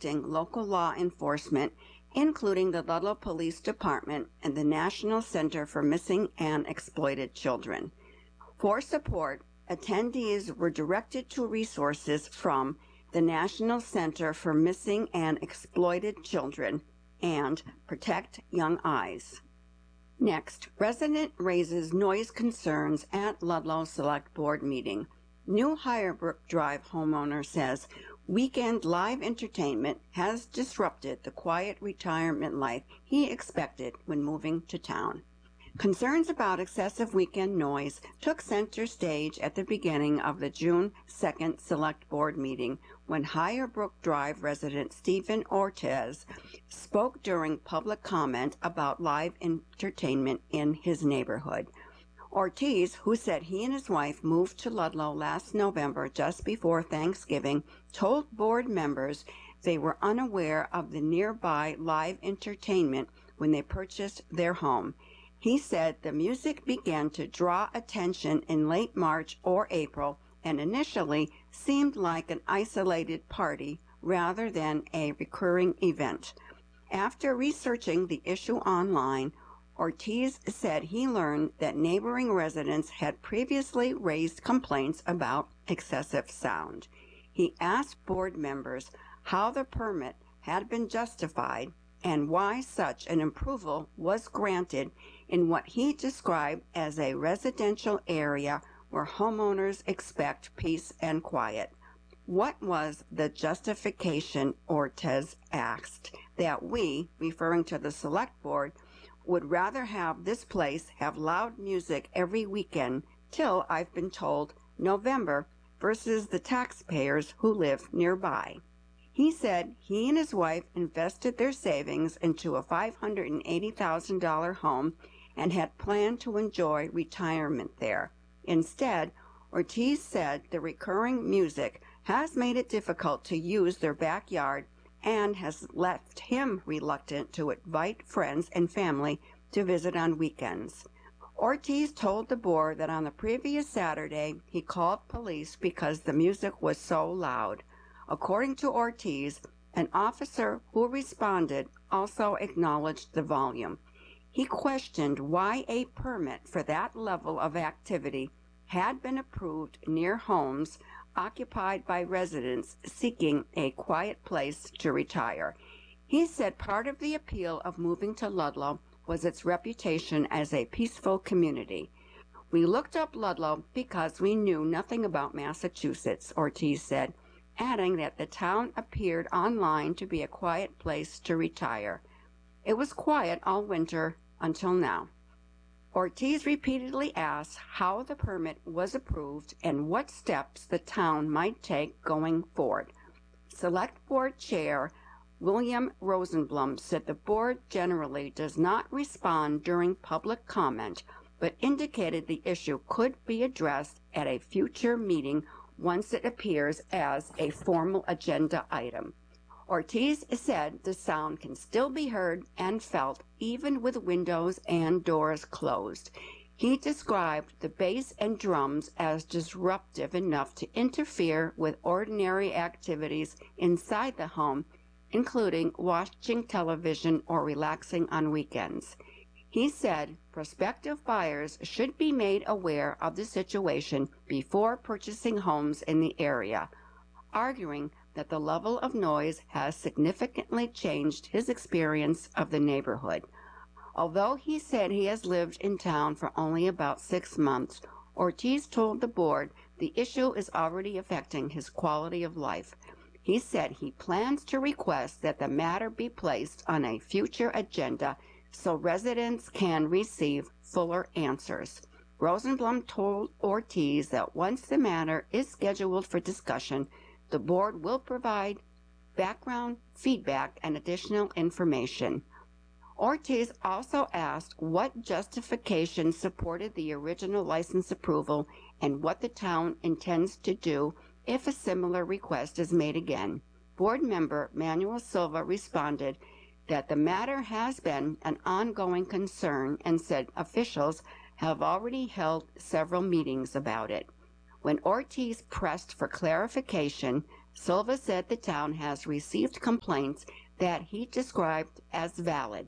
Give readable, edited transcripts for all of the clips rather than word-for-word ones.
directing local law enforcement, including the Ludlow Police Department and the National Center for Missing and Exploited Children. For support, attendees were directed to resources from the National Center for Missing and Exploited Children and Protect Young Eyes. Next, resident raises noise concerns at Ludlow Select Board meeting. New Hirebrook Drive homeowner says weekend live entertainment has disrupted the quiet retirement life he expected when moving to town. Concerns about excessive weekend noise took center stage at the beginning of the June 2nd Select Board meeting when Hirebrook Drive resident Stephen Ortiz spoke during public comment about live entertainment in his neighborhood. Ortiz, who said he and his wife moved to Ludlow last November just before Thanksgiving, told board members they were unaware of the nearby live entertainment when they purchased their home. He said the music began to draw attention in late March or April and initially seemed like an isolated party rather than a recurring event. After researching the issue online, Ortiz said he learned that neighboring residents had previously raised complaints about excessive sound. He asked board members how the permit had been justified and why such an approval was granted in what he described as a residential area where homeowners expect peace and quiet. What was the justification, Ortiz asked, that we, referring to the select board, would rather have this place have loud music every weekend till, I've been told, November versus the taxpayers who live nearby. He said he and his wife invested their savings into a $580,000 home and had planned to enjoy retirement there. Instead, Ortiz said the recurring music has made it difficult to use their backyard and has left him reluctant to invite friends and family to visit on weekends. Ortiz told the board that on the previous Saturday he called police because the music was so loud. According to Ortiz, an officer who responded also acknowledged the volume. He questioned why a permit for that level of activity had been approved near homes occupied by residents seeking a quiet place to retire. He said part of the appeal of moving to Ludlow was its reputation as a peaceful community. We looked up Ludlow because we knew nothing about Massachusetts, Ortiz said, adding that the town appeared online to be a quiet place to retire. It was quiet all winter until now. Ortiz repeatedly asked how the permit was approved and what steps the town might take going forward. Select Board Chair William Rosenblum said the board generally does not respond during public comment, but indicated the issue could be addressed at a future meeting once it appears as a formal agenda item. Ortiz said the sound can still be heard and felt even with windows and doors closed. He described the bass and drums as disruptive enough to interfere with ordinary activities inside the home, including watching television or relaxing on weekends. He said prospective buyers should be made aware of the situation before purchasing homes in the area, arguing that the level of noise has significantly changed his experience of the neighborhood. Although he said he has lived in town for only about 6 months, Ortiz told the board the issue is already affecting his quality of life. He said he plans to request that the matter be placed on a future agenda so residents can receive fuller answers. Rosenblum told Ortiz that once the matter is scheduled for discussion, the board will provide background, feedback, and additional information. Ortiz also asked what justification supported the original license approval and what the town intends to do if a similar request is made again. Board member Manuel Silva responded that the matter has been an ongoing concern and said officials have already held several meetings about it. When Ortiz pressed for clarification, Silva said the town has received complaints that he described as valid.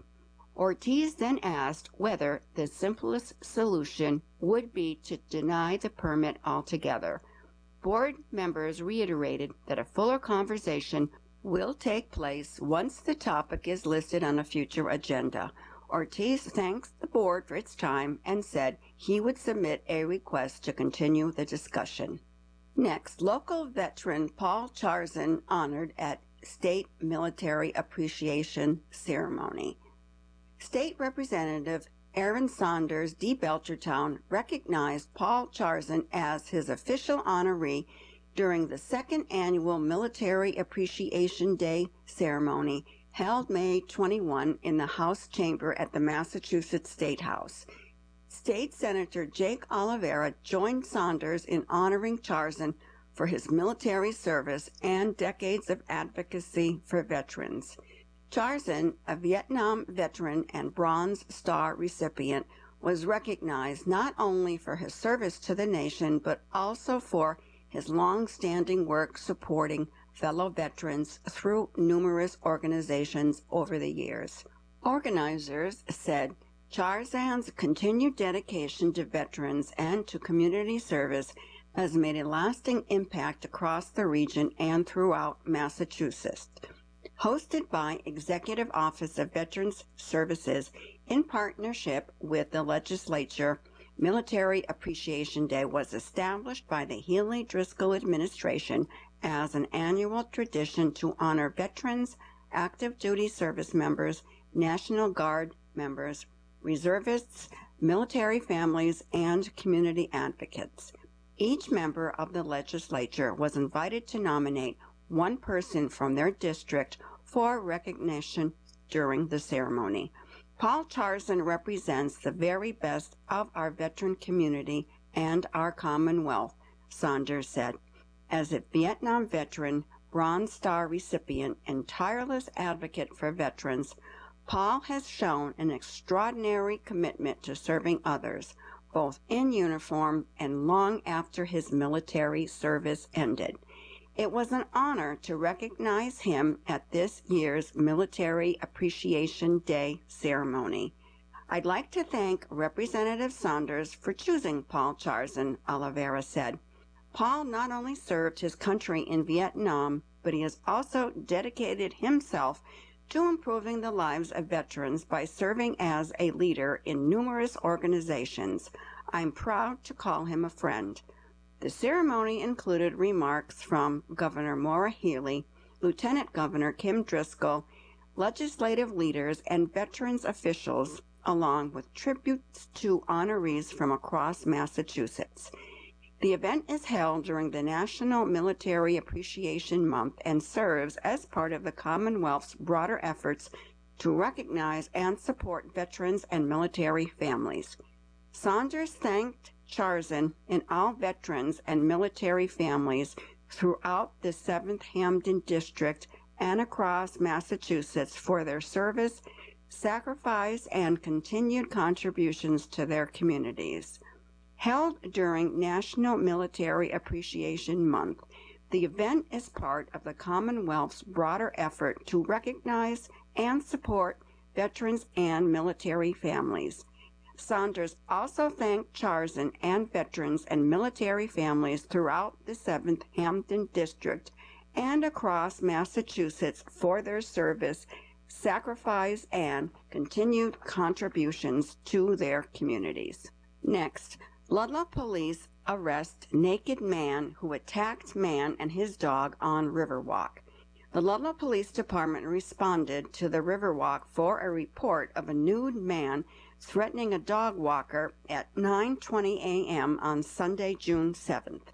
Ortiz then asked whether the simplest solution would be to deny the permit altogether. Board members reiterated that a fuller conversation will take place once the topic is listed on a future agenda. Ortiz thanks the board for its time and said he would submit a request to continue the discussion. Next, local veteran Paul Charzan honored at State Military Appreciation Ceremony. State Representative Aaron Saunders, D. Belchertown, recognized Paul Charzan as his official honoree during the second annual Military Appreciation Day ceremony held May 21 in the House chamber at the Massachusetts State House. State Senator Jake Oliveira joined Saunders in honoring Charzan for his military service and decades of advocacy for veterans. Charzan, a Vietnam veteran and Bronze Star recipient, was recognized not only for his service to the nation but also for his long-standing work supporting fellow veterans through numerous organizations over the years. Organizers said Charzan's continued dedication to veterans and to community service has made a lasting impact across the region and throughout Massachusetts. Hosted by Executive Office of Veterans Services in partnership with the legislature, Military Appreciation Day was established by the Healy Driscoll administration as an annual tradition to honor veterans, active duty service members, National Guard members, reservists, military families, and community advocates. Each member of the legislature was invited to nominate one person from their district for recognition during the ceremony. Paul Charzan represents the very best of our veteran community and our Commonwealth, Saunders said. As a Vietnam veteran, Bronze Star recipient, and tireless advocate for veterans, Paul has shown an extraordinary commitment to serving others, both in uniform and long after his military service ended. It was an honor to recognize him at this year's Military Appreciation Day ceremony. I'd like to thank Representative Saunders for choosing Paul Charzan, Oliveira said. Paul not only served his country in Vietnam, but he has also dedicated himself to improving the lives of veterans by serving as a leader in numerous organizations. I'm proud to call him a friend. The ceremony included remarks from Governor Maura Healey, Lieutenant Governor Kim Driscoll, legislative leaders, and veterans officials, along with tributes to honorees from across Massachusetts. The event is held during the National Military Appreciation Month and serves as part of the Commonwealth's broader efforts to recognize and support veterans and military families. Saunders thanked Charzan and all veterans and military families throughout the 7th Hampden District and across Massachusetts for their service, sacrifice, and continued contributions to their communities. Held during National Military Appreciation Month, the event is part of the Commonwealth's broader effort to recognize and support veterans and military families. Saunders also thanked Charzan and veterans and military families throughout the 7th Hampden District and across Massachusetts for their service, sacrifice, and continued contributions to their communities. Next, Ludlow police arrest naked man who attacked man and his dog on Riverwalk. The Ludlow Police Department responded to the Riverwalk for a report of a nude man threatening a dog walker at 9:20 a.m. on Sunday, June 7th.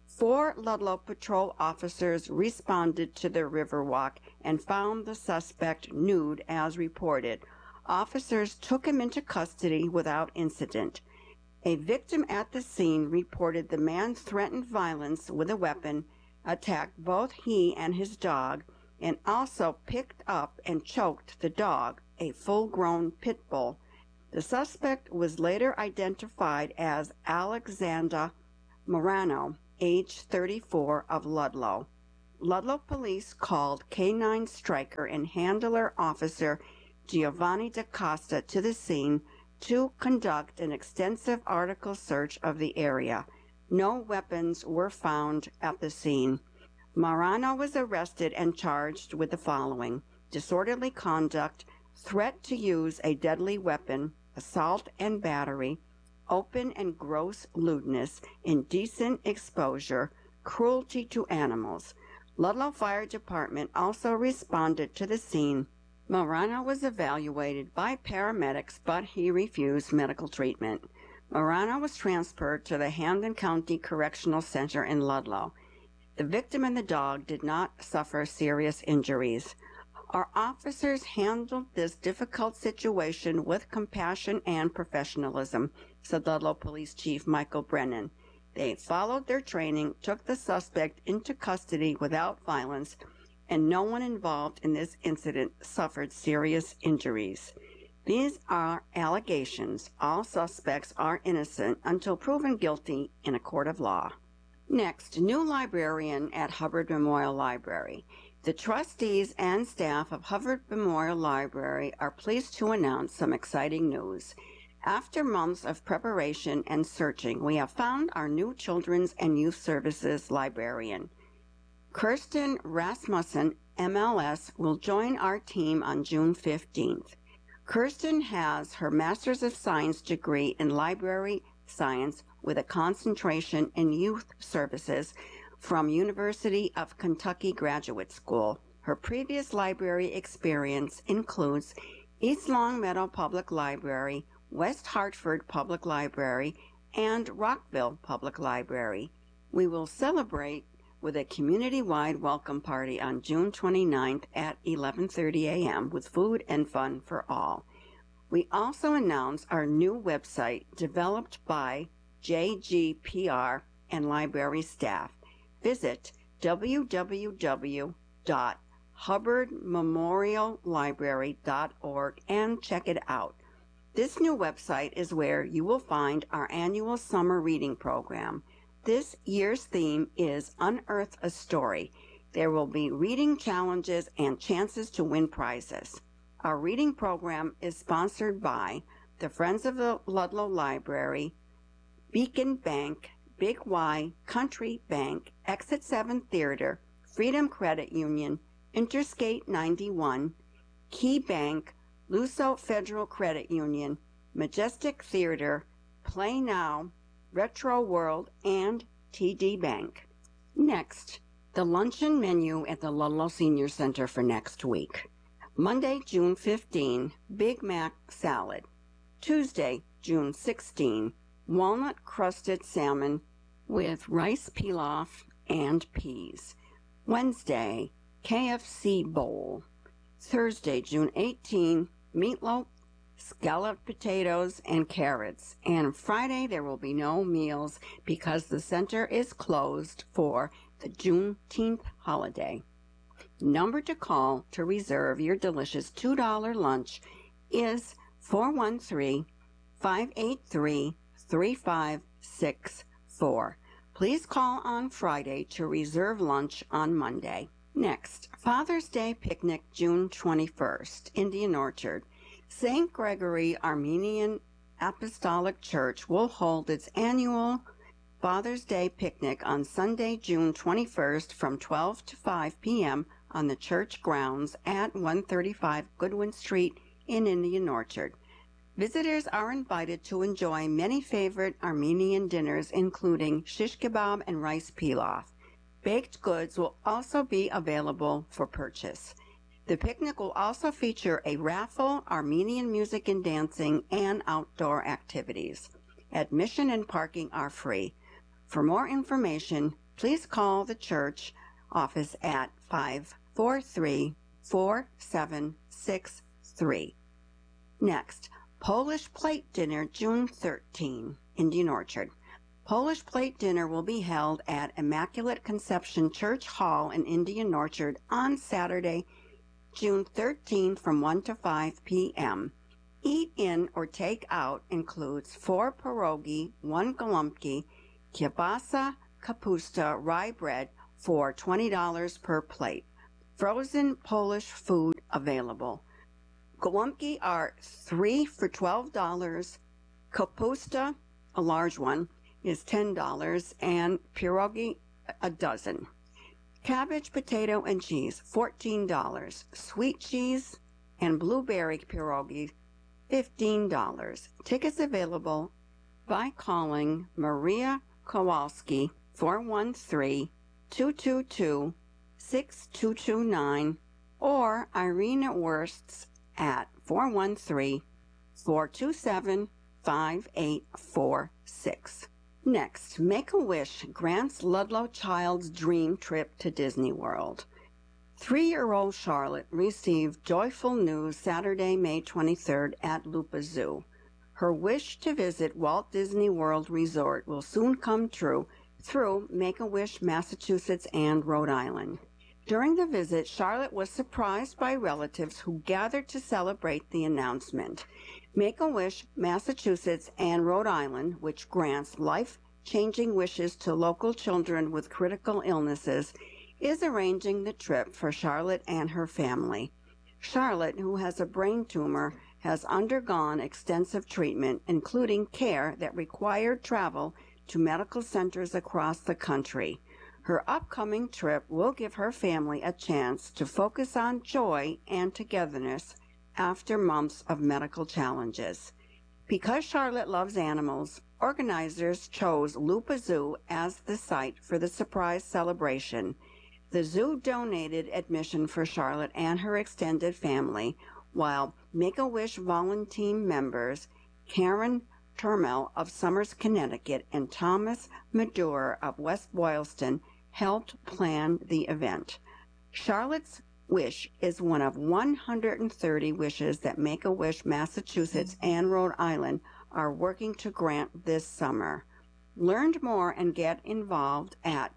4 Ludlow patrol officers responded to the Riverwalk and found the suspect nude as reported. Officers took him into custody without incident. A victim at the scene reported the man threatened violence with a weapon, attacked both he and his dog, and also picked up and choked the dog, a full-grown pit bull. The suspect was later identified as Alexander Morano, age 34, of Ludlow. Ludlow Police called K-9 striker and handler officer Giovanni DaCosta to the scene to conduct an extensive article search of the area. No weapons were found at the scene. Marano was arrested and charged with the following: disorderly conduct, threat to use a deadly weapon, assault and battery, open and gross lewdness, indecent exposure, cruelty to animals. Ludlow Fire Department also responded to the scene. Marano was evaluated by paramedics, but he refused medical treatment. Marano was transferred to the Hampden County Correctional Center in Ludlow. The victim and the dog did not suffer serious injuries. Our officers handled this difficult situation with compassion and professionalism, said Ludlow Police Chief Michael Brennan. They followed their training, took the suspect into custody without violence, and no one involved in this incident suffered serious injuries. These are allegations. All suspects are innocent until proven guilty in a court of law. Next, new librarian at Hubbard Memorial Library. The trustees and staff of Hubbard Memorial Library are pleased to announce some exciting news. After months of preparation and searching, we have found our new Children's and Youth Services librarian. Kirsten Rasmussen, MLS, will join our team on June 15th. Kirsten has her Master's of Science degree in Library Science with a concentration in Youth Services from University of Kentucky Graduate School. Her previous library experience includes East Longmeadow Public Library, West Hartford Public Library, and Rockville Public Library. We will celebrate with a community-wide welcome party on June 29th at 11:30 a.m. with food and fun for all. We also announce our new website developed by JGPR and library staff. Visit www.hubbardmemoriallibrary.org and check it out. This new website is where you will find our annual summer reading program. This year's theme is Unearth a Story. There will be reading challenges and chances to win prizes. Our reading program is sponsored by the Friends of the Ludlow Library, Beacon Bank, Big Y, Country Bank, Exit 7 Theater, Freedom Credit Union, Interstate 91, Key Bank, Luso Federal Credit Union, Majestic Theater, Play Now, Retro World, and TD Bank. Next, the luncheon menu at the Ludlow Senior Center for next week. Monday, June 15, Big Mac salad. Tuesday, June 16, walnut-crusted salmon with rice pilaf and peas. Wednesday, KFC bowl. Thursday, June 18, meatloaf, scalloped potatoes, and carrots. And Friday, there will be no meals because the center is closed for the Juneteenth holiday. Number to call to reserve your delicious $2 lunch is 413-583-3564. Please call on Friday to reserve lunch on Monday. Next, Father's Day Picnic, June 21st, Indian Orchard. St. Gregory Armenian Apostolic Church will hold its annual Father's Day Picnic on Sunday, June 21st from 12 to 5 p.m. on the church grounds at 135 Goodwin Street in Indian Orchard. Visitors are invited to enjoy many favorite Armenian dinners, including shish kebab and rice pilaf. Baked goods will also be available for purchase. The picnic will also feature a raffle, Armenian music and dancing, and outdoor activities. Admission and parking are free. For more information, please call the church office at 543-4763. Next, Polish Plate Dinner, June 13, Indian Orchard. Polish Plate Dinner will be held at Immaculate Conception Church Hall in Indian Orchard on Saturday, June 13 from 1 to 5 p.m. Eat in or take out includes 4 pierogi, 1 gołąbki, kielbasa, kapusta, rye bread, for $20 per plate. Frozen Polish food available. Gołąbki are 3 for $12. Kapusta, a large one, is $10, and pierogi, a dozen. Cabbage, potato, and cheese, $14. Sweet cheese and blueberry pierogi, $15. Tickets available by calling Maria Kowalski, 413-222-6229, or Irina Wursts at 413-427-5846. Next, Make-A-Wish grants Ludlow child's dream trip to Disney World. 3-year-old Charlotte received joyful news Saturday, May 23rd at Lupa Zoo. Her wish to visit Walt Disney World Resort will soon come true through Make-A-Wish Massachusetts and Rhode Island. During the visit, Charlotte was surprised by relatives who gathered to celebrate the announcement. Make-A-Wish Massachusetts and Rhode Island, which grants life-changing wishes to local children with critical illnesses, is arranging the trip for Charlotte and her family. Charlotte, who has a brain tumor, has undergone extensive treatment, including care that required travel to medical centers across the country. Her upcoming trip will give her family a chance to focus on joy and togetherness after months of medical challenges. Because Charlotte loves animals, organizers chose Lupa Zoo as the site for the surprise celebration. The zoo donated admission for Charlotte and her extended family, while Make-A-Wish volunteer members Karen Turmel of Somers, Connecticut, and Thomas Madure of West Boylston helped plan the event. Charlotte's wish is one of 130 wishes that Make-A-Wish Massachusetts and Rhode Island are working to grant this summer. Learn more and get involved at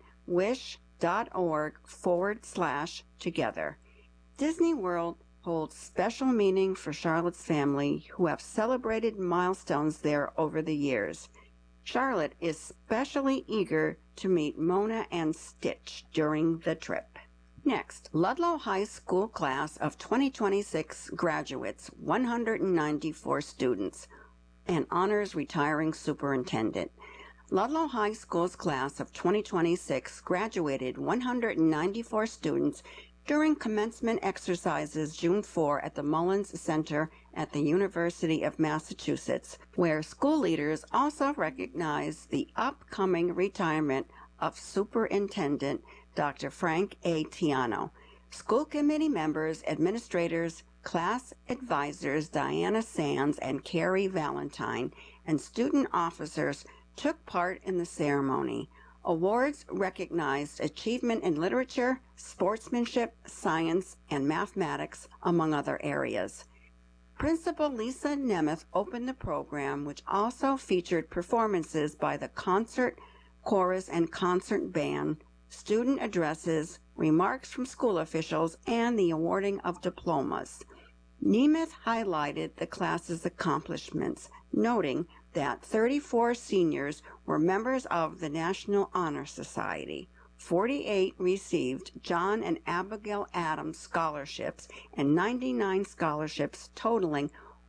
wish.org/together. Disney World holds special meaning for Charlotte's family, who have celebrated milestones there over the years. Charlotte is especially eager to meet Mona and Stitch during the trip. Next, Ludlow High School class of 2026 graduates, 194 students, and honors retiring superintendent. Ludlow High School's class of 2026 graduated 194 students during commencement exercises June 4 at the Mullins Center at the University of Massachusetts, where school leaders also recognized the upcoming retirement of Superintendent Dr. Frank A. Tiano. School committee members, administrators, class advisors Diana Sands and Carrie Valentine, and student officers took part in the ceremony. Awards recognized achievement in literature, sportsmanship, science, and mathematics, among other areas. Principal Lisa Nemeth opened the program, which also featured performances by the concert, chorus, and concert band, student addresses, remarks from school officials, and the awarding of diplomas. Nemeth highlighted the class's accomplishments, noting that 34 seniors were members of the National Honor Society. 48 received John and Abigail Adams scholarships, and 99 scholarships totaling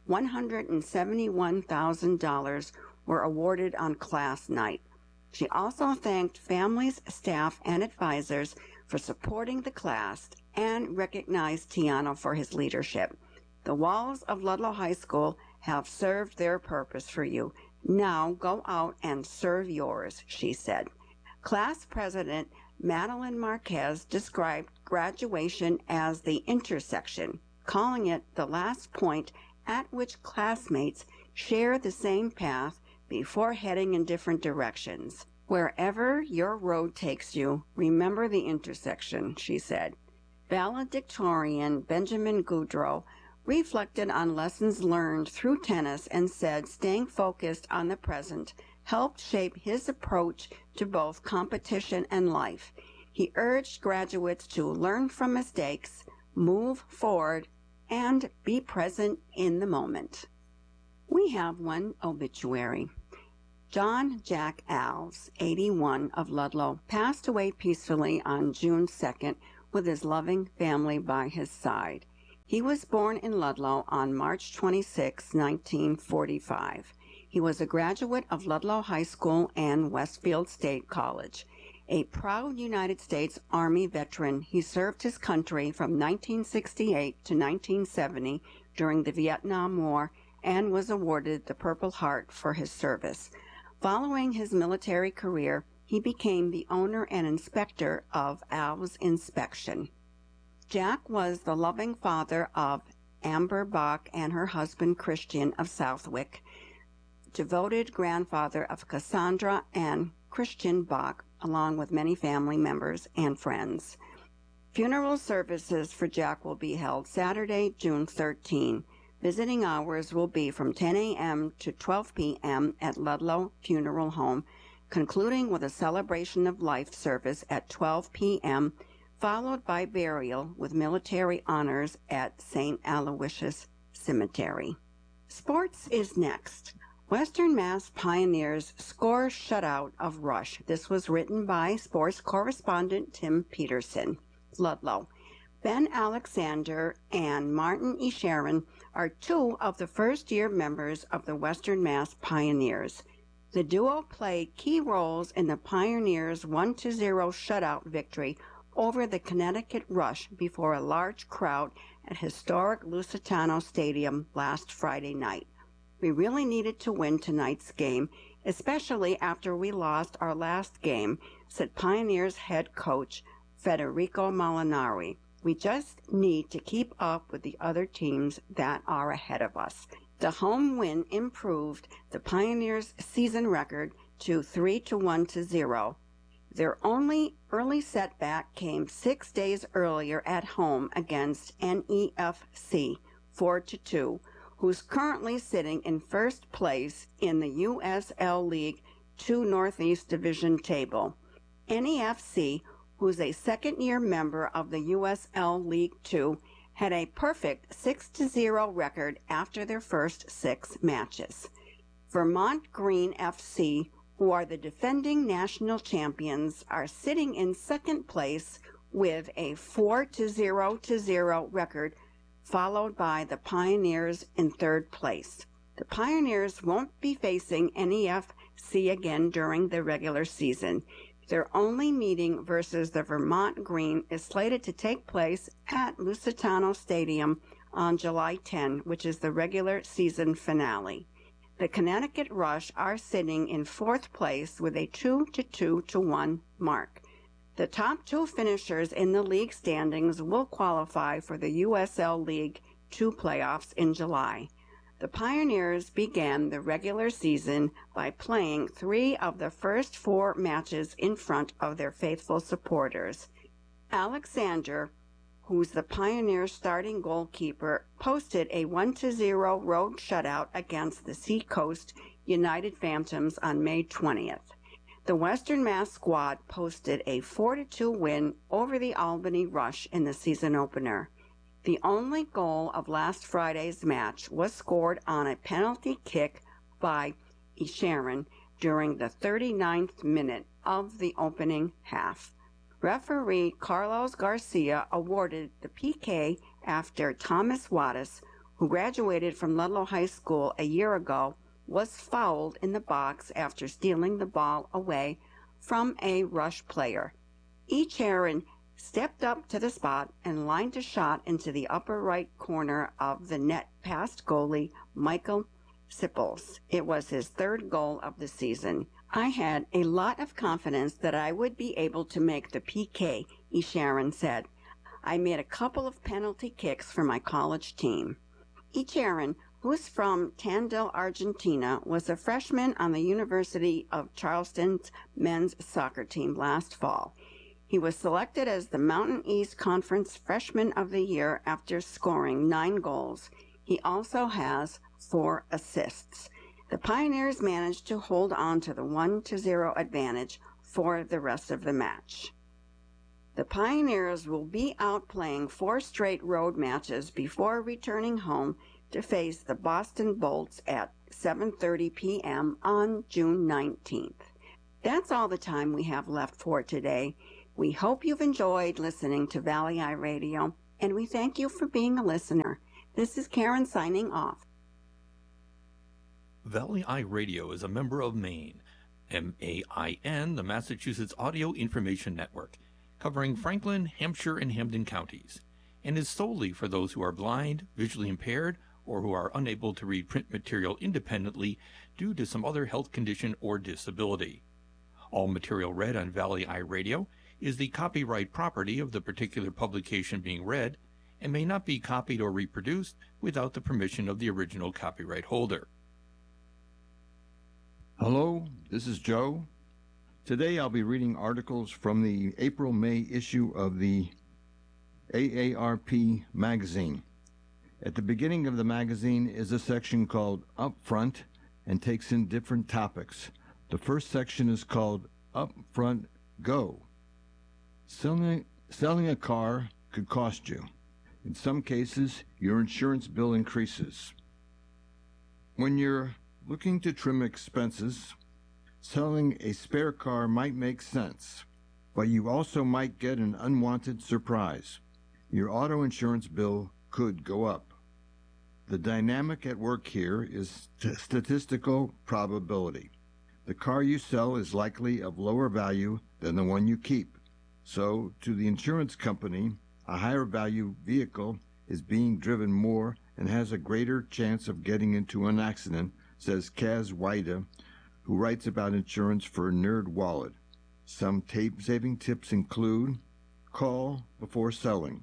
$171,000 were awarded on class night. She also thanked families, staff, and advisors for supporting the class and recognized Tiano for his leadership. The walls of Ludlow High School have served their purpose for you. Now go out and serve yours, she said. Class President Madeline Marquez described graduation as the intersection, calling it the last point at which classmates share the same path before heading in different directions. Wherever your road takes you, remember the intersection, she said. Valedictorian Benjamin Goudreau reflected on lessons learned through tennis and said staying focused on the present helped shape his approach to both competition and life. He urged graduates to learn from mistakes, move forward, and be present in the moment. We have one obituary. John Jack Alves, 81, of Ludlow, passed away peacefully on June 2nd with his loving family by his side. He was born in Ludlow on March 26, 1945. He was a graduate of Ludlow High School and Westfield State College. A proud United States Army veteran, he served his country from 1968 to 1970 during the Vietnam War and was awarded the Purple Heart for his service. Following his military career, he became the owner and inspector of Alves Inspection. Jack was the loving father of Amber Bach and her husband Christian of Southwick, devoted grandfather of Cassandra and Christian Bach, along with many family members and friends. Funeral services for Jack will be held Saturday, June 13. Visiting hours will be from 10 a.m. to 12 p.m. at Ludlow Funeral Home, concluding with a celebration of life service at 12 p.m., followed by burial with military honors at St. Aloysius Cemetery. Sports is next. Western Mass Pioneers score shutout of Rush. This was written by sports correspondent Tim Peterson. Ludlow. Ben Alexander and Martin E. Sharon are two of the first-year members of the Western Mass Pioneers. The duo played key roles in the Pioneers' 1-0 shutout victory over the Connecticut Rush before a large crowd at historic Lusitano Stadium last Friday night. We really needed to win tonight's game, especially after we lost our last game, said Pioneers head coach Federico Molinari. We just need to keep up with the other teams that are ahead of us. The home win improved the Pioneers' season record to 3-1-0. Their only early setback came 6 days earlier at home against NEFC 4-2, who's currently sitting in first place in the USL League 2 Northeast Division table. NEFC, who's a second-year member of the USL League 2, had a perfect 6-0 record after their first 6 matches. Vermont Green FC, who are the defending national champions, are sitting in second place with a 4-0 record, followed by the Pioneers in third place. The Pioneers won't be facing NEFC again during the regular season. Their only meeting versus the Vermont Green is slated to take place at Lusitano Stadium on July 10, which is the regular season finale. The Connecticut Rush are sitting in fourth place with a 2-1 mark. The top 2 finishers in the league standings will qualify for the USL League 2 playoffs in July. The Pioneers began the regular season by playing 3 of the first 4 matches in front of their faithful supporters. Alexander, who's the Pioneers' starting goalkeeper, posted a 1-0 road shutout against the Seacoast United Phantoms on May 20th. The Western Mass squad posted a 4-2 win over the Albany Rush in the season opener. The only goal of last Friday's match was scored on a penalty kick by Sharon during the 39th minute of the opening half. Referee Carlos Garcia awarded the PK after Thomas Wattis, who graduated from Ludlow High School a year ago, was fouled in the box after stealing the ball away from a Rush player. Sharon stepped up to the spot and lined a shot into the upper right corner of the net past goalie Michael Sipples. It was his 3rd goal of the season. I had a lot of confidence that I would be able to make the PK, Sharon said. I made a couple of penalty kicks for my college team. Sharon, who's from Tandil, Argentina, was a freshman on the University of Charleston's men's soccer team last fall. He was selected as the Mountain East Conference Freshman of the Year after scoring 9 goals. He also has 4 assists. The Pioneers managed to hold on to the 1-0 advantage for the rest of the match. The Pioneers will be out playing 4 straight road matches before returning home to face the Boston Bolts at 7:30 p.m. on June 19th. That's all the time we have left for today. We hope you've enjoyed listening to Valley Eye Radio, and we thank you for being a listener. This is Karen signing off. Valley Eye Radio is a member of MAIN, MAIN, the Massachusetts Audio Information Network, covering Franklin, Hampshire, and Hampden counties, and is solely for those who are blind, visually impaired, or who are unable to read print material independently due to some other health condition or disability. All material read on Valley Eye Radio is the copyright property of the particular publication being read and may not be copied or reproduced without the permission of the original copyright holder. Hello, this is Joe. Today I'll be reading articles from the April-May issue of the AARP magazine. At the beginning of the magazine is a section called Up Front and takes in different topics. The first section is called Up Front Go. Selling a car could cost you. In some cases, your insurance bill increases. When you're looking to trim expenses, selling a spare car might make sense, but you also might get an unwanted surprise. Your auto insurance bill could go up. The dynamic at work here is statistical probability. The car you sell is likely of lower value than the one you keep. So, to the insurance company, a higher value vehicle is being driven more and has a greater chance of getting into an accident, says Kaz Waida, who writes about insurance for NerdWallet. Some tape-saving tips include: call before selling.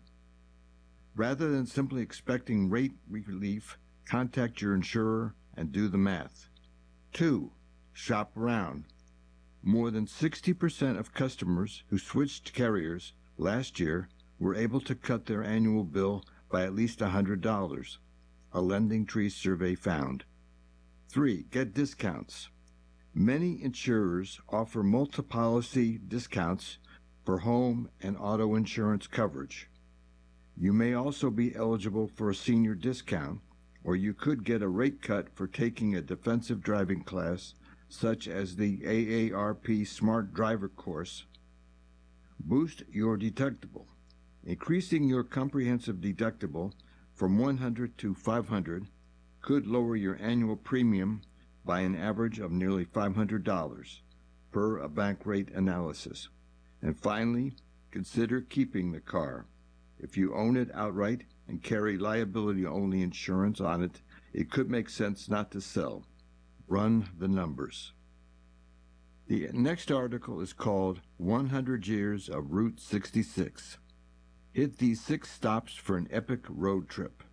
Rather than simply expecting rate relief, contact your insurer and do the math. 2. Shop around. More than 60% of customers who switched carriers last year were able to cut their annual bill by at least $100, a Lending Tree survey found. 3. Get discounts. Many insurers offer multi-policy discounts for home and auto insurance coverage. You may also be eligible for a senior discount, or you could get a rate cut for taking a defensive driving class, such as the AARP Smart Driver course. Boost your deductible. Increasing your comprehensive deductible from $100 to $500 could lower your annual premium by an average of nearly $500 per a bank rate analysis. And finally, consider keeping the car. If you own it outright and carry liability-only insurance on it, it could make sense not to sell. Run the numbers. The next article is called 100 Years of Route 66. Hit these 6 stops for an epic road trip.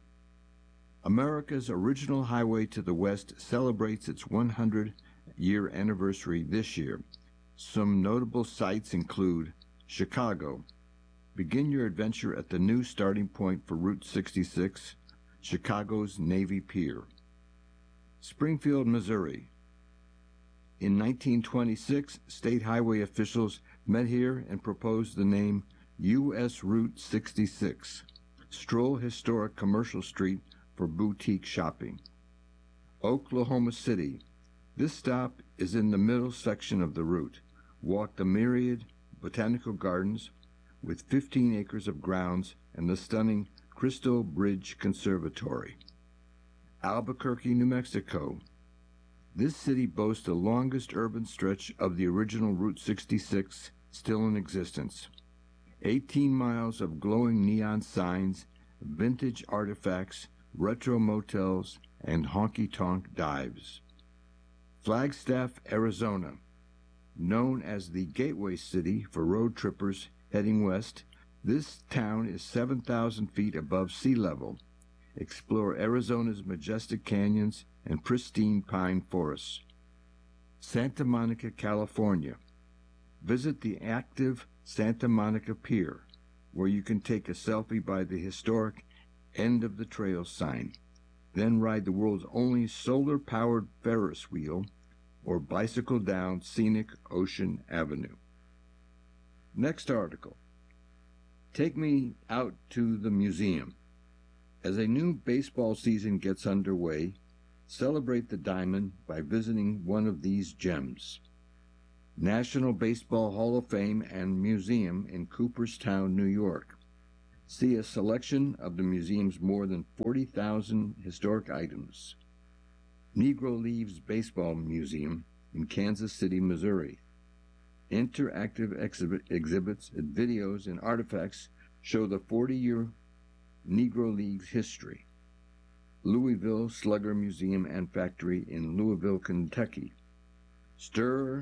America's original highway to the west celebrates its 100-year anniversary this year. Some notable sites include Chicago. Begin your adventure at the new starting point for Route 66, Chicago's Navy Pier. Springfield, Missouri. In 1926, state highway officials met here and proposed the name U.S. Route 66. Stroll historic Commercial Street for boutique shopping. Oklahoma City. This stop is in the middle section of the route. Walk the myriad botanical gardens with 15 acres of grounds and the stunning Crystal Bridge Conservatory. Albuquerque, New Mexico. This city boasts the longest urban stretch of the original Route 66 still in existence. 18 miles of glowing neon signs, vintage artifacts, retro motels, and honky-tonk dives. Flagstaff, Arizona. Known as the gateway city for road trippers heading west, this town is 7,000 feet above sea level. Explore Arizona's majestic canyons and pristine pine forests. Santa Monica, California. Visit the active Santa Monica Pier, where you can take a selfie by the historic End of the Trail sign. Then ride the world's only solar-powered Ferris wheel or bicycle down scenic Ocean Avenue. Next article. Take me out to the museum. As a new baseball season gets underway, Celebrate the diamond by visiting one of these gems. National Baseball Hall of Fame and Museum in Cooperstown, New York. See a selection of the museum's more than 40,000 historic items. Negro Leaves Baseball Museum in Kansas City, Missouri. Interactive exhibits and videos and artifacts show the 40-year Negro League's history. Louisville Slugger Museum and Factory in Louisville, Kentucky. Tour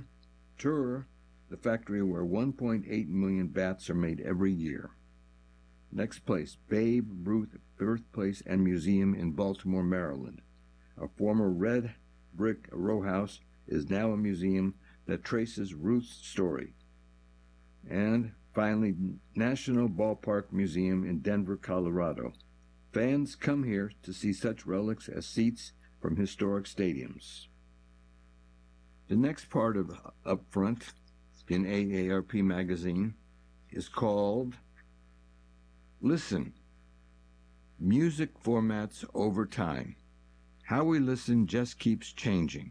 the factory where 1.8 million bats are made every year. Next place, Babe Ruth Birthplace and Museum in Baltimore, Maryland. A former red brick row house is now a museum that traces Ruth's story. And finally, National Ballpark Museum in Denver, Colorado. Fans come here to see such relics as seats from historic stadiums. The next part of Upfront in AARP magazine is called Listen, Music Formats Over Time. How we listen just keeps changing.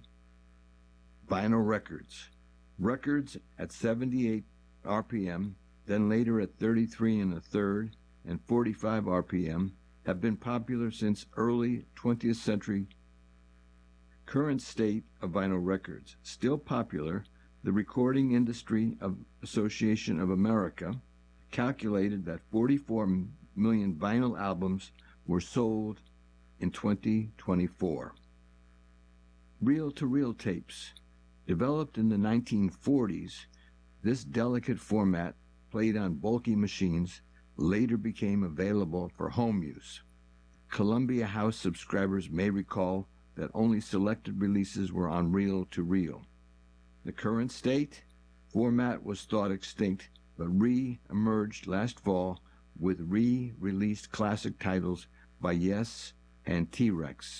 Vinyl records. Records at 78 RPM, then later at 33 1/3 and 45 RPM, have been popular since early 20th century. Current state of vinyl records. Still popular, the Recording Industry Association of America calculated that 44 million vinyl albums were sold in 2024. Reel-to-reel tapes. Developed in the 1940s, this delicate format, played on bulky machines, later became available for home use. Columbia House subscribers may recall that only selected releases were on reel-to-reel. The current state? Format was thought extinct, but re-emerged last fall with re-released classic titles by Yes and T-Rex.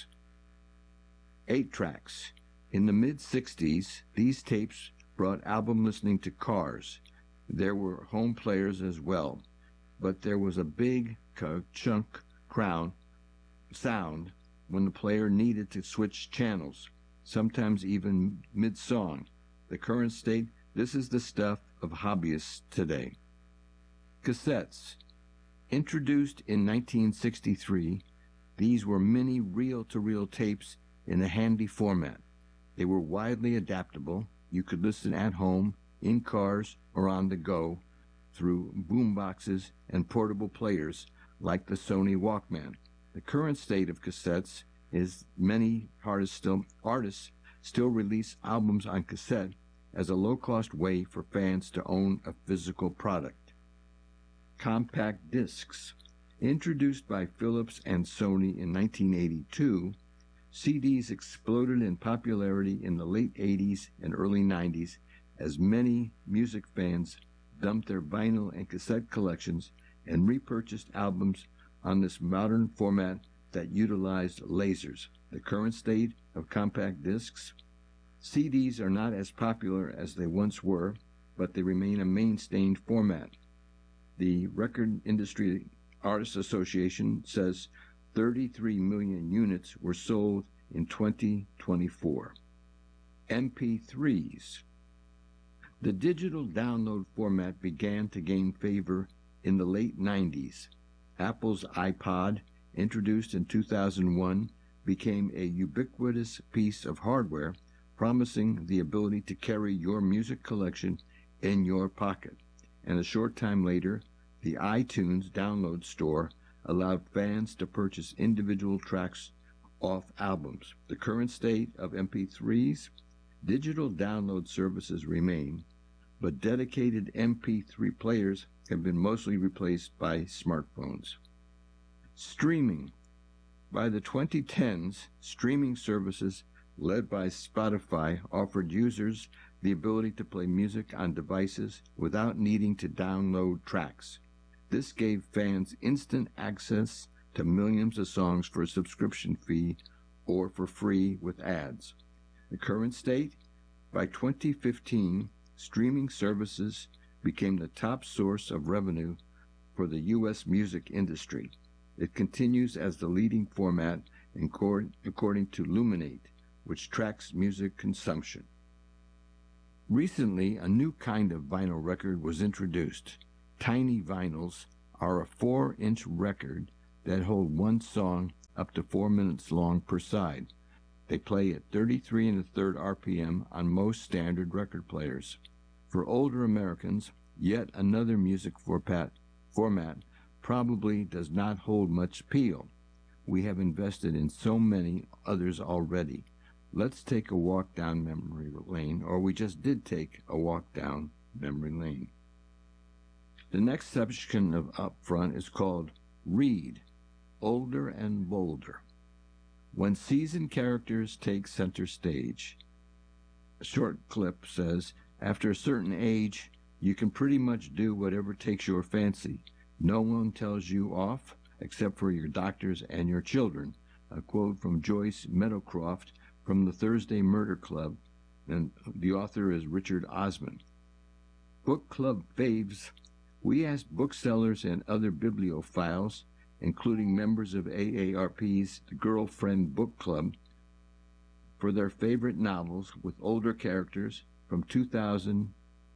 8 tracks. In the mid-60s, these tapes brought album listening to cars. There were home players as well, but there was a big chunk crown sound when the player needed to switch channels, sometimes even mid-song. The current state, this is the stuff of hobbyists today. Cassettes. Introduced in 1963, these were mini reel-to-reel tapes in a handy format. They were widely adaptable. You could listen at home, in cars, or on the go through boomboxes and portable players like the Sony Walkman. The current state of cassettes is many artists still release albums on cassette as a low-cost way for fans to own a physical product. Compact discs. Introduced by Philips and Sony in 1982, CDs exploded in popularity in the late 80s and early 90s as many music fans dumped their vinyl and cassette collections and repurchased albums on this modern format that utilized lasers. The current state of compact discs? CDs are not as popular as they once were, but they remain a mainstay format. The Record Industry Artists Association says 33 million units were sold in 2024. MP3s. The digital download format began to gain favor in the late 90s. Apple's iPod, introduced in 2001, became a ubiquitous piece of hardware, promising the ability to carry your music collection in your pocket. And a short time later, the iTunes download store allowed fans to purchase individual tracks off albums. The current state of MP3s? Digital download services remain, but dedicated MP3 players have been mostly replaced by smartphones. Streaming. By the 2010s, streaming services led by Spotify offered users the ability to play music on devices without needing to download tracks. This gave fans instant access to millions of songs for a subscription fee or for free with ads. The current state? By 2015, streaming services became the top source of revenue for the U.S. music industry. It continues as the leading format according to Luminate, which tracks music consumption. Recently, a new kind of vinyl record was introduced. Tiny vinyls are a 4-inch record that hold one song up to 4 minutes long per side. They play at 33 1/3 RPM on most standard record players. For older Americans, yet another music format probably does not hold much appeal. We have invested in so many others already. Let's take a walk down memory lane, or we just did take a walk down memory lane. The next section of Up Front is called Read, Older and Bolder. When seasoned characters take center stage. A short clip says, after a certain age, you can pretty much do whatever takes your fancy. No one tells you off, except for your doctors and your children. A quote from Joyce Meadowcroft from the Thursday Murder Club, and the author is Richard Osman. Book Club Faves. We asked booksellers and other bibliophiles, including members of AARP's The Girlfriend Book Club, for their favorite novels with older characters from 2000.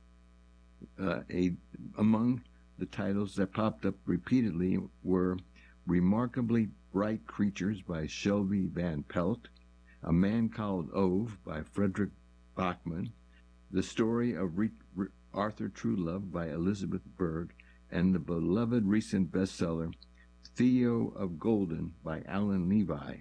Among the titles that popped up repeatedly were Remarkably Bright Creatures by Shelby Van Pelt, A Man Called Ove by Frederick Bachman, The Story of Arthur Truelove by Elizabeth Berg, and the beloved recent bestseller Theo of Golden by Alan Levi.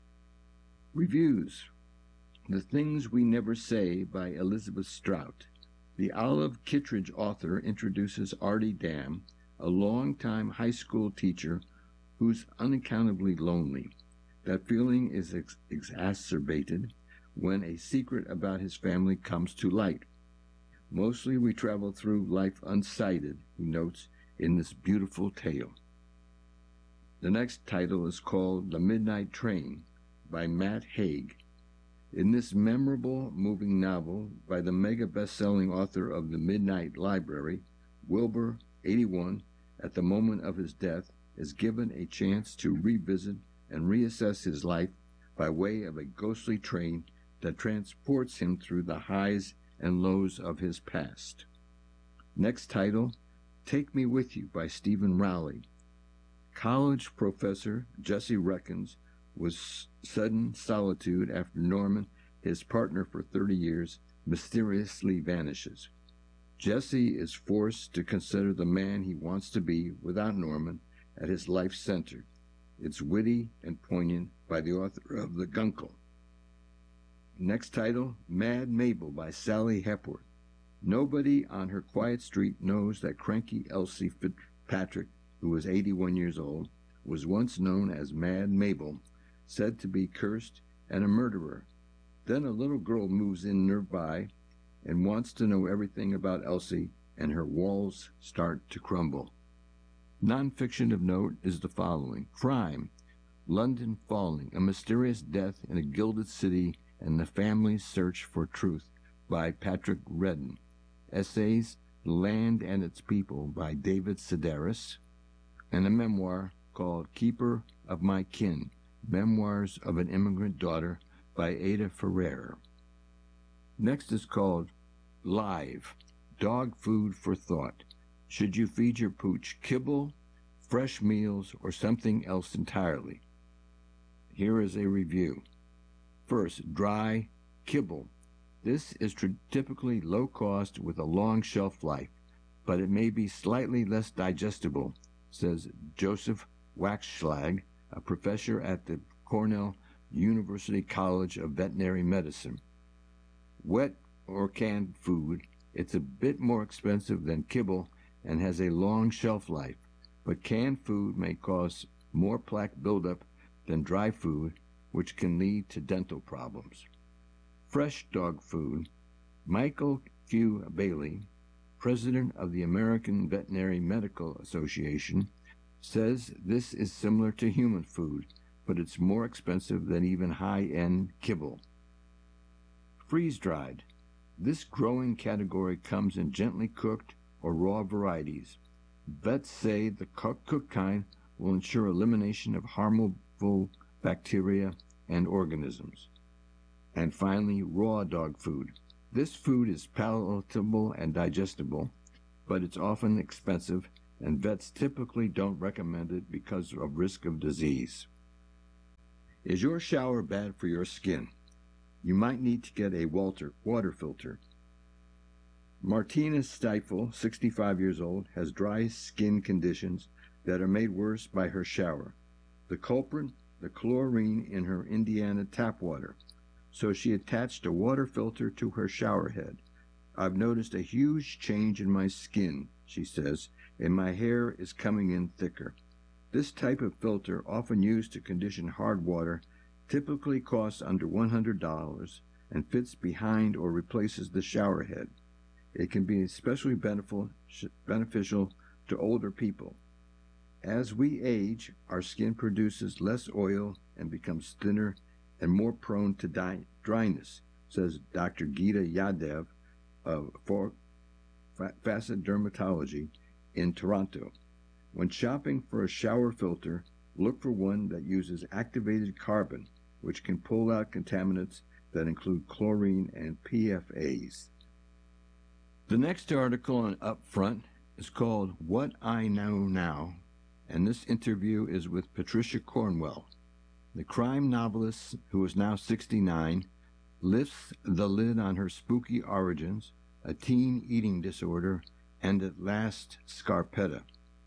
Reviews. The Things We Never Say by Elizabeth Strout. The Olive Kittredge author introduces Artie Dam, a longtime high school teacher who's unaccountably lonely. That feeling is exacerbated when a secret about his family comes to light. Mostly we travel through life unsighted, he notes in this beautiful tale. The next title is called The Midnight Train by Matt Haig. In this memorable, moving novel by the mega best-selling author of The Midnight Library, Wilbur, 81, at the moment of his death, is given a chance to revisit and reassess his life by way of a ghostly train that transports him through the highs and lows of his past. Next title, Take Me With You by Stephen Rowley. College professor Jesse reckons was sudden solitude after Norman, his partner for 30 years, mysteriously vanishes. Jesse is forced to consider the man he wants to be without Norman at his life's center. It's witty and poignant by the author of The Guncle. Next title, Mad Mabel by Sally Hepworth. Nobody on her quiet street knows that cranky Elsie Fitzpatrick, who was 81 years old, was once known as Mad Mabel, said to be cursed and a murderer. Then a little girl moves in nearby and wants to know everything about Elsie, and her walls start to crumble. Nonfiction of note is the following. Crime, London Falling, A Mysterious Death in a Gilded City and the Family's Search for Truth by Patrick Redden. Essays, The Land and Its People by David Sedaris, and a memoir called Keeper of My Kin, Memoirs of an Immigrant Daughter by Ada Ferrer. Next is called Live, Dog Food for Thought. Should you feed your pooch kibble, fresh meals, or something else entirely? Here is a review. First, dry kibble. This is typically low cost with a long shelf life, but it may be slightly less digestible, says Joseph Waxschlag, a professor at the Cornell University College of Veterinary Medicine. Wet or canned food, it's a bit more expensive than kibble and has a long shelf life, but canned food may cause more plaque buildup than dry food, which can lead to dental problems. Fresh dog food. Michael Q. Bailey, president of the American Veterinary Medical Association, says this is similar to human food, but it's more expensive than even high-end kibble. Freeze-dried. This growing category comes in gently cooked or raw varieties. Vets say the cooked kind will ensure elimination of harmful bacteria, and organisms. And finally, raw dog food. This food is palatable and digestible, but it's often expensive, and vets typically don't recommend it because of risk of disease. Is your shower bad for your skin? You might need to get a water filter. Martina Stifel, 65 years old, has dry skin conditions that are made worse by her shower. The culprit, the chlorine in her Indiana tap water. So she attached a water filter to her shower head. I've noticed a huge change in my skin, she says, and my hair is coming in thicker. This type of filter, often used to condition hard water, typically costs under $100 and fits behind or replaces the shower head. It can be especially beneficial to older people. As we age, our skin produces less oil and becomes thinner and more prone to dryness, says Dr. Gita Yadav of Facet Dermatology in Toronto. When shopping for a shower filter, look for one that uses activated carbon, which can pull out contaminants that include chlorine and PFAs. The next article on Upfront is called What I Know Now, and this interview is with Patricia Cornwell. The crime novelist, who is now 69, lifts the lid on her spooky origins, a teen eating disorder, and at last Scarpetta.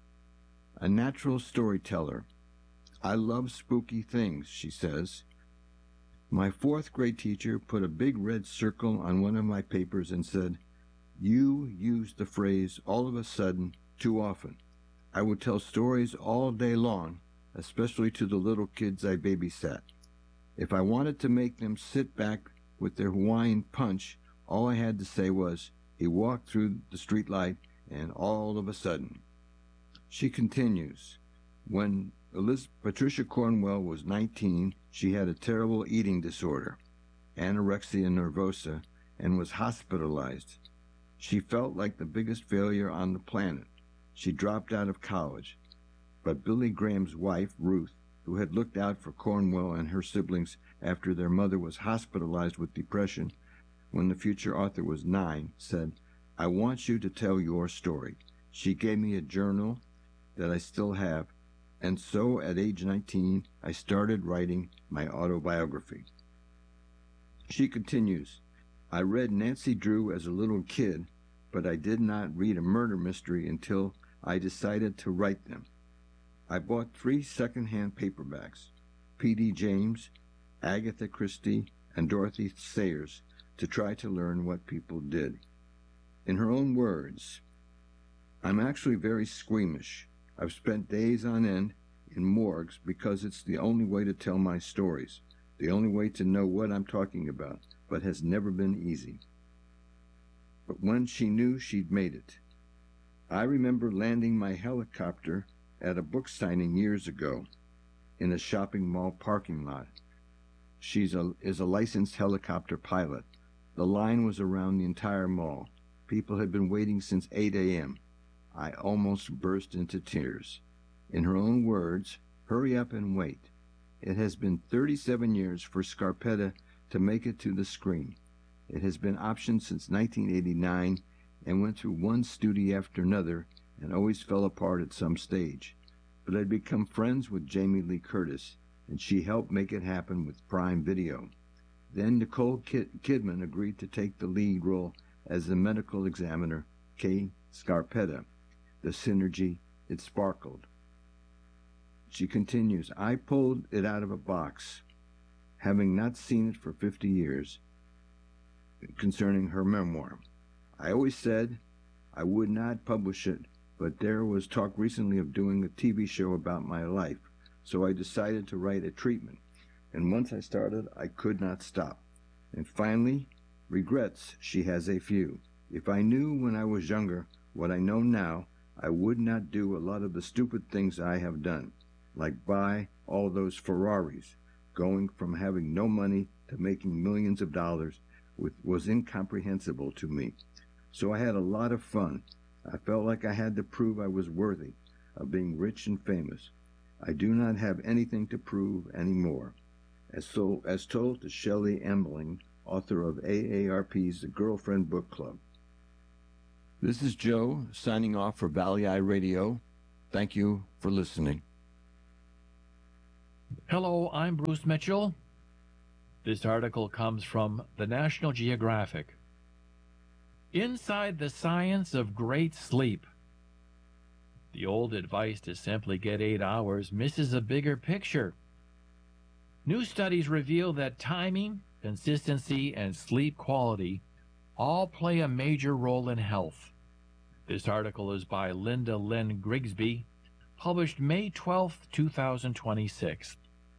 A natural storyteller. I love spooky things, she says. My fourth grade teacher put a big red circle on one of my papers and said, "You use the phrase all of a sudden too often. I would tell stories all day long, especially to the little kids I babysat. If I wanted to make them sit back with their Hawaiian punch, all I had to say was, he walked through the streetlight and all of a sudden." She continues, when Patricia Cornwell was 19, she had a terrible eating disorder, anorexia nervosa, and was hospitalized. She felt like the biggest failure on the planet. She dropped out of college. But Billy Graham's wife, Ruth, who had looked out for Cornwell and her siblings after their mother was hospitalized with depression when the future author was 9, said, "I want you to tell your story." She gave me a journal that I still have, and so at age 19, I started writing my autobiography. She continues, I read Nancy Drew as a little kid, but I did not read a murder mystery until I decided to write them. I bought 3 second-hand paperbacks, P.D. James, Agatha Christie, and Dorothy Sayers, to try to learn what people did. In her own words, I'm actually very squeamish. I've spent days on end in morgues because it's the only way to tell my stories, the only way to know what I'm talking about, but has never been easy. But when she knew she'd made it. I remember landing my helicopter at a book signing years ago in a shopping mall parking lot. She is a licensed helicopter pilot. The line was around the entire mall. People had been waiting since 8 a.m. I almost burst into tears. In her own words, hurry up and wait. It has been 37 years for Scarpetta to make it to the screen. It has been optioned since 1989 and went through one studio after another and always fell apart at some stage. But I'd become friends with Jamie Lee Curtis, and she helped make it happen with Prime Video. Then Nicole Kidman agreed to take the lead role as the medical examiner, Kay Scarpetta. The synergy, it sparkled. She continues, I pulled it out of a box, having not seen it for 50 years, concerning her memoir. I always said I would not publish it, but there was talk recently of doing a TV show about my life, so I decided to write a treatment. And once I started, I could not stop. And finally, regrets, she has a few. If I knew when I was younger what I know now, I would not do a lot of the stupid things I have done, like buy all those Ferraris. Going from having no money to making millions of dollars was incomprehensible to me. So I had a lot of fun. I felt like I had to prove I was worthy of being rich and famous. I do not have anything to prove anymore. As told to Shelley Embling, author of AARP's The Girlfriend Book Club. This is Joe, signing off for Valley Eye Radio. Thank you for listening. Hello, I'm Bruce Mitchell. This article comes from the National Geographic. Inside the Science of Great Sleep. The old advice to simply get 8 hours misses a bigger picture. New studies reveal that timing, consistency, and sleep quality all play a major role in health. This article is by Linda Lynn Grigsby, published May 12, 2026.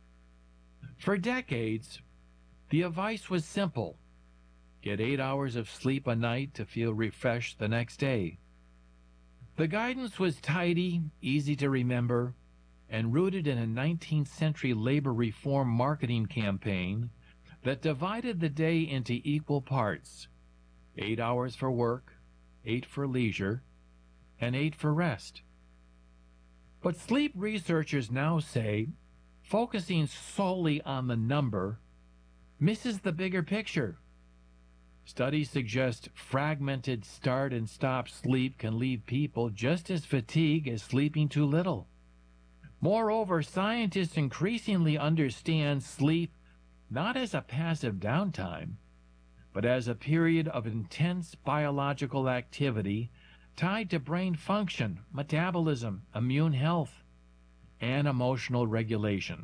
For decades, the advice was simple. Get 8 hours of sleep a night to feel refreshed the next day. The guidance was tidy, easy to remember, and rooted in a 19th century labor reform marketing campaign that divided the day into equal parts: 8 hours for work, 8 for leisure, and 8 for rest. But sleep researchers now say focusing solely on the number misses the bigger picture. Studies suggest fragmented start and stop sleep can leave people just as fatigued as sleeping too little. Moreover, scientists increasingly understand sleep not as a passive downtime, but as a period of intense biological activity tied to brain function, metabolism, immune health, and emotional regulation.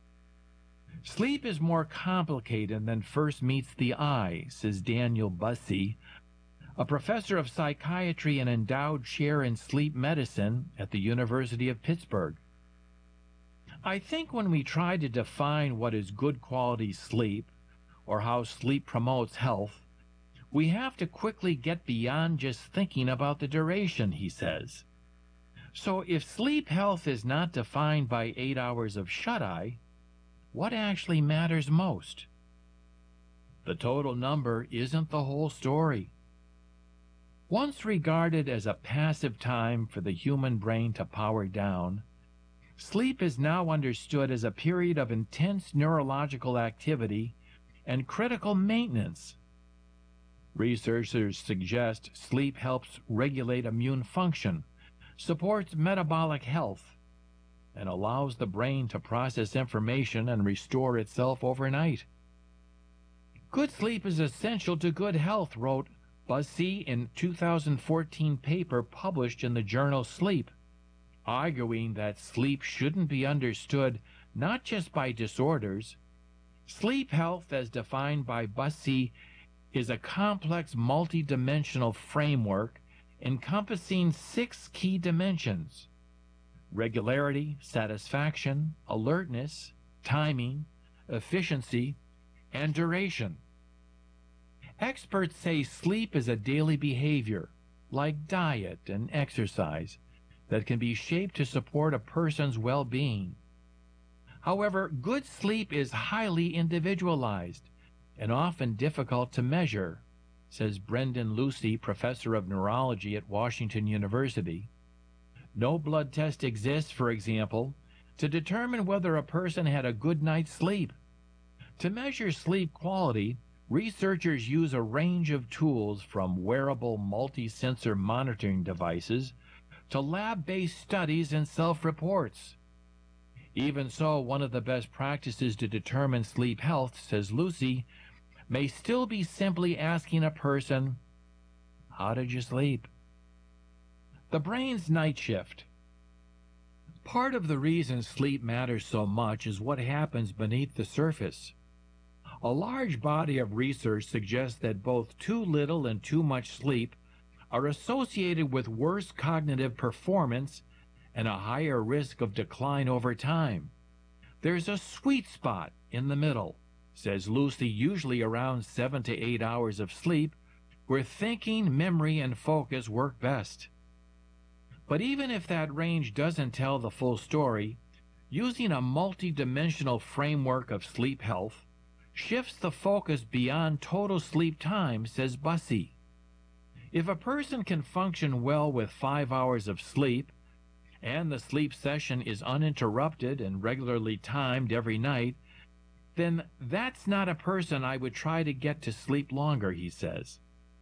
Sleep is more complicated than first meets the eye, says Daniel Bussey, a professor of psychiatry and endowed chair in sleep medicine at the University of Pittsburgh. I think when we try to define what is good quality sleep, or how sleep promotes health, we have to quickly get beyond just thinking about the duration, he says. So if sleep health is not defined by 8 hours of shut-eye, what actually matters most? The total number isn't the whole story. Once regarded as a passive time for the human brain to power down, sleep is now understood as a period of intense neurological activity and critical maintenance. Researchers suggest sleep helps regulate immune function, supports metabolic health, and allows the brain to process information and restore itself overnight. Good sleep is essential to good health, wrote Bussey in a 2014 paper published in the journal Sleep, arguing that sleep shouldn't be understood not just by disorders. Sleep health, as defined by Bussey, is a complex multidimensional framework encompassing 6 key dimensions: regularity, satisfaction, alertness, timing, efficiency, and duration. Experts say sleep is a daily behavior, like diet and exercise, that can be shaped to support a person's well-being. However, good sleep is highly individualized and often difficult to measure, says Brendan Lucy, professor of neurology at Washington University. No blood test exists, for example, to determine whether a person had a good night's sleep. To measure sleep quality, researchers use a range of tools from wearable multi-sensor monitoring devices to lab-based studies and self-reports. Even so, one of the best practices to determine sleep health, says Lucy, may still be simply asking a person, "How did you sleep?" The brain's night shift. Part of the reason sleep matters so much is what happens beneath the surface. A large body of research suggests that both too little and too much sleep are associated with worse cognitive performance and a higher risk of decline over time. There's a sweet spot in the middle, says Lucy, usually around 7 to 8 hours of sleep, where thinking, memory, and focus work best. But even if that range doesn't tell the full story, using a multi-dimensional framework of sleep health shifts the focus beyond total sleep time, says Bussey. If a person can function well with 5 hours of sleep and the sleep session is uninterrupted and regularly timed every night, then that's not a person I would try to get to sleep longer, he says.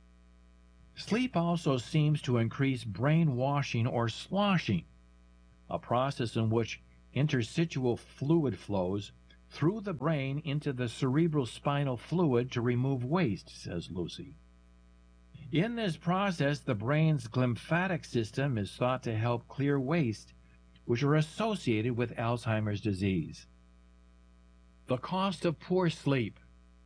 Sleep also seems to increase brain washing or sloshing, a process in which interstitial fluid flows through the brain into the cerebral spinal fluid to remove waste, says Lucy. In this process, the brain's glymphatic system is thought to help clear waste, which are associated with Alzheimer's disease. The cost of poor sleep.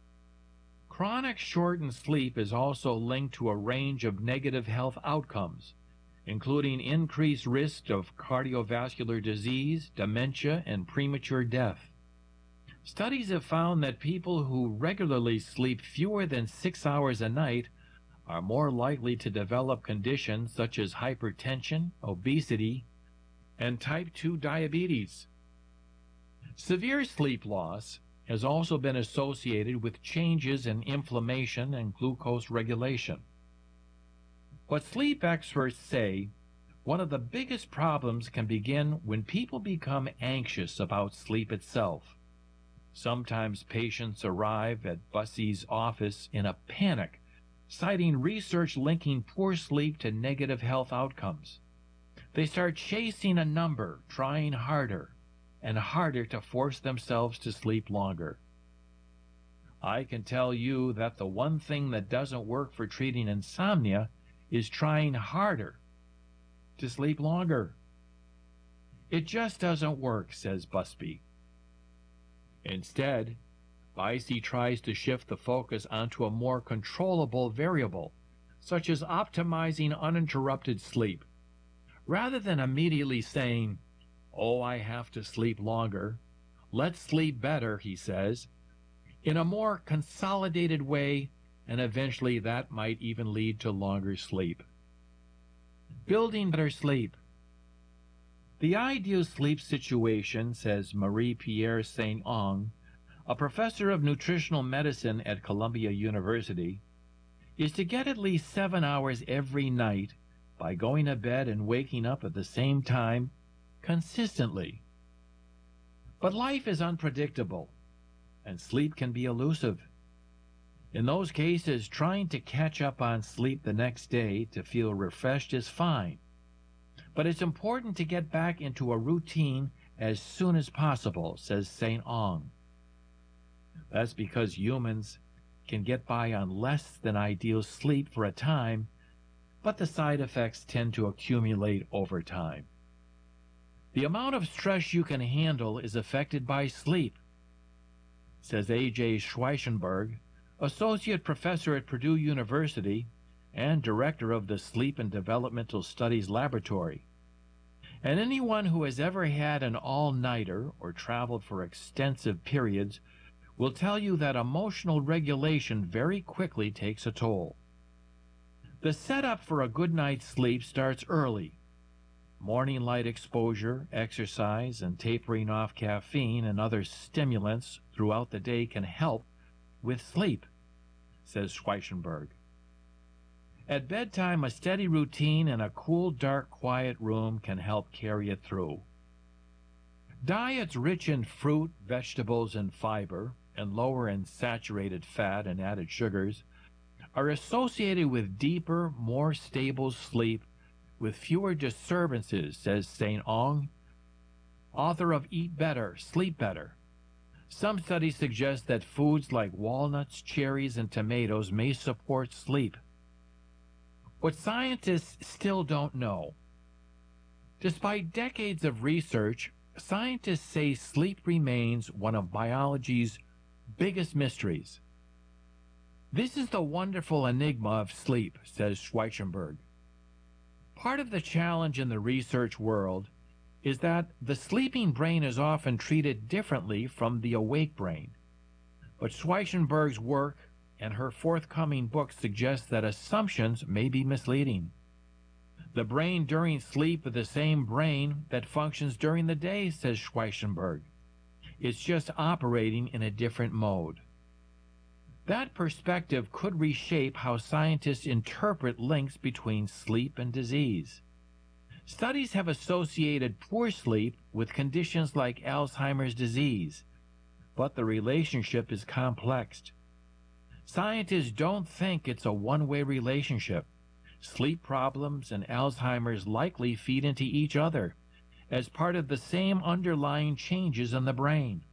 Chronic shortened sleep is also linked to a range of negative health outcomes, including increased risk of cardiovascular disease, dementia, and premature death. Studies have found that people who regularly sleep fewer than 6 hours a night are more likely to develop conditions such as hypertension, obesity, and type 2 diabetes. Severe sleep loss has also been associated with changes in inflammation and glucose regulation. But sleep experts say one of the biggest problems can begin when people become anxious about sleep itself. Sometimes patients arrive at Bussey's office in a panic, citing research linking poor sleep to negative health outcomes. They start chasing a number, trying harder and harder to force themselves to sleep longer. I can tell you that the one thing that doesn't work for treating insomnia is trying harder to sleep longer. It just doesn't work, says Busby. Instead, Bussey tries to shift the focus onto a more controllable variable, such as optimizing uninterrupted sleep. Rather than immediately saying, "Oh, I have to sleep longer," let's sleep better, he says, in a more consolidated way, and eventually that might even lead to longer sleep. Building better sleep. The ideal sleep situation, says Marie-Pierre Saint-Onge, a professor of nutritional medicine at Columbia University, is to get at least 7 hours every night by going to bed and waking up at the same time consistently. But life is unpredictable, and sleep can be elusive. In those cases, trying to catch up on sleep the next day to feel refreshed is fine. But it's important to get back into a routine as soon as possible, says Saint-Onge. That's because humans can get by on less than ideal sleep for a time, but the side effects tend to accumulate over time. The amount of stress you can handle is affected by sleep, says A.J. Schweichenberg, associate professor at Purdue University and director of the Sleep and Developmental Studies Laboratory. And anyone who has ever had an all-nighter or traveled for extensive periods will tell you that emotional regulation very quickly takes a toll. The setup for a good night's sleep starts early. Morning light exposure, exercise, and tapering off caffeine and other stimulants throughout the day can help with sleep, says Schweichenberg. At bedtime, a steady routine in a cool, dark, quiet room can help carry it through. Diets rich in fruit, vegetables, and fiber, and lower in saturated fat and added sugars, are associated with deeper, more stable sleep with fewer disturbances, says Saint-Onge, author of Eat Better, Sleep Better. Some studies suggest that foods like walnuts, cherries, and tomatoes may support sleep. What scientists still don't know. Despite decades of research, scientists say sleep remains one of biology's biggest mysteries. This is the wonderful enigma of sleep, says Schweichenberg. Part of the challenge in the research world is that the sleeping brain is often treated differently from the awake brain. But Schweichenberg's work and her forthcoming book suggest that assumptions may be misleading. The brain during sleep is the same brain that functions during the day, says Schweichenberg. It's just operating in a different mode. That perspective could reshape how scientists interpret links between sleep and disease. Studies have associated poor sleep with conditions like Alzheimer's disease, but the relationship is complex. Scientists don't think it's a one-way relationship. Sleep problems and Alzheimer's likely feed into each other as part of the same underlying changes in the brain.